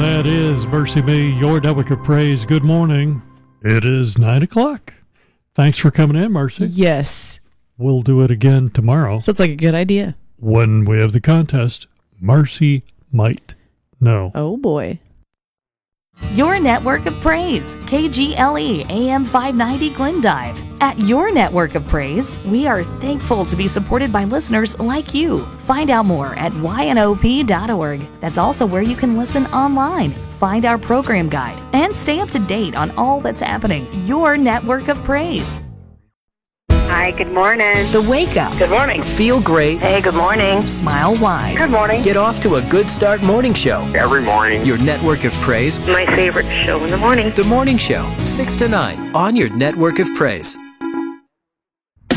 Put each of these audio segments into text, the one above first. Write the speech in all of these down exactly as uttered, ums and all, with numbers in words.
that is Mercy Me, your network of praise. Good morning. It is nine o'clock. Thanks for coming in, Mercy. Yes. We'll do it again tomorrow. Sounds like a good idea. When we have the contest, Mercy might know. Oh, boy. Your network of praise, K G L E A M five ninety Glendive. At Your Network of Praise, we are thankful to be supported by listeners like you. Find out more at Y N O P dot org. That's also where you can listen online, find our program guide, and stay up to date on all that's happening. Your Network of Praise. Hi, good morning. The Wake Up. Good morning. Feel great. Hey, good morning. Smile wide. Good morning. Get off to a good start morning show. Every morning. Your network of praise. My favorite show in the morning. The Morning Show, six to nine on your network of praise. With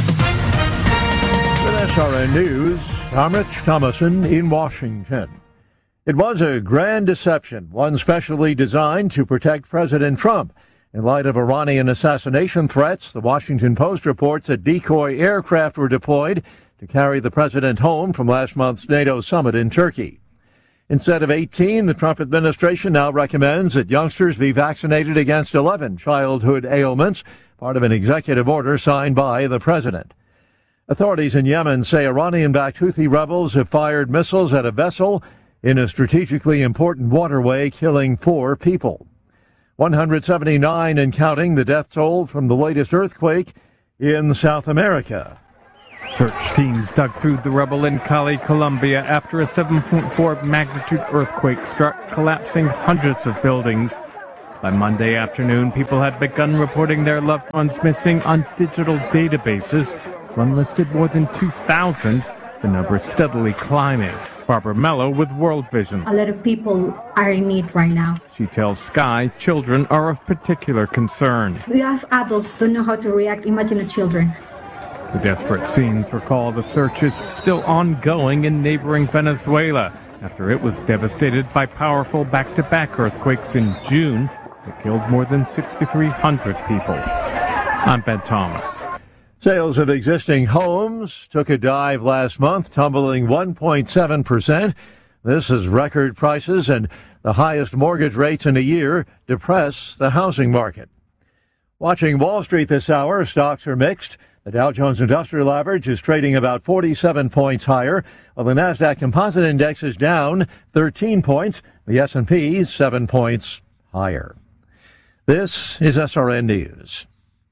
S R N News, I'm Rich Thomason in Washington. It was a grand deception, one specially designed to protect President Trump. In light of Iranian assassination threats, the Washington Post reports that decoy aircraft were deployed to carry the president home from last month's NATO summit in Turkey. Instead of eighteen, the Trump administration now recommends that youngsters be vaccinated against eleven childhood ailments, part of an executive order signed by the president. Authorities in Yemen say Iranian-backed Houthi rebels have fired missiles at a vessel in a strategically important waterway, killing four people. one hundred seventy-nine and counting, the death toll from the latest earthquake in South America. Search teams dug through the rubble in Cali, Colombia after a seven point four magnitude earthquake struck, collapsing hundreds of buildings. By Monday afternoon, people had begun reporting their loved ones missing on digital databases. One listed more than two thousand, the number steadily climbing. Barbara Mello with World Vision. A lot of people are in need right now. She tells Sky children are of particular concern. We as adults don't know how to react. Imagine the children. The desperate scenes recall the search is still ongoing in neighboring Venezuela after it was devastated by powerful back-to-back earthquakes in June that killed more than sixty-three hundred people. I'm Ben Thomas. Sales of existing homes took a dive last month, tumbling one point seven percent. This is record prices, and the highest mortgage rates in a year depress the housing market. Watching Wall Street this hour, stocks are mixed. The Dow Jones Industrial Average is trading about forty-seven points higher, while the Nasdaq Composite Index is down thirteen points. The S and P seven points higher. This is S R N News.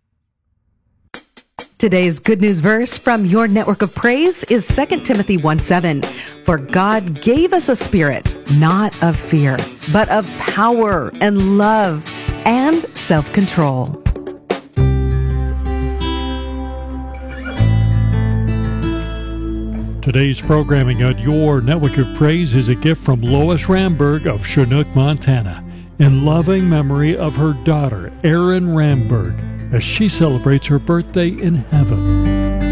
Today's good news verse from your network of praise is Second Timothy one seven. For God gave us a spirit, not of fear, but of power and love and self-control. Today's programming on your network of praise is a gift from Lois Ramberg of Chinook, Montana, in loving memory of her daughter, Erin Ramberg, as she celebrates her birthday in heaven.